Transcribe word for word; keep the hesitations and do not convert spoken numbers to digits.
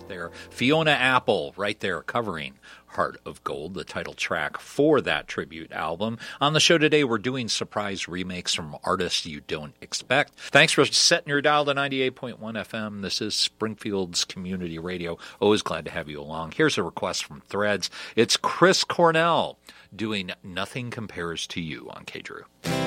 there. Fiona Apple right there covering Heart of Gold, the title track for that tribute album. On the show today, we're doing surprise remakes from artists you don't expect. Thanks for setting your dial to ninety-eight point one F M. This is Springfield's Community Radio. Always glad to have you along. Here's a request from Threads. It's Chris Cornell doing Nothing Compares to You on K-Drew.